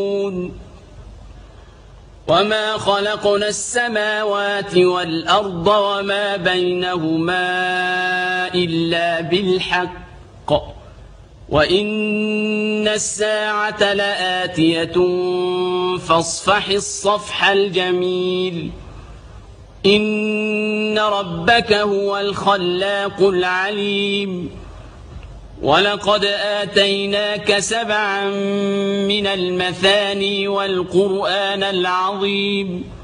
وما خلقنا السماوات والأرض وما بينهما إلا بالحق وإن الساعة لآتية فاصفح الصفح الجميل إن ربك هو الخلاق العليم ولقد آتيناك 7 من المثاني والقرآن العظيم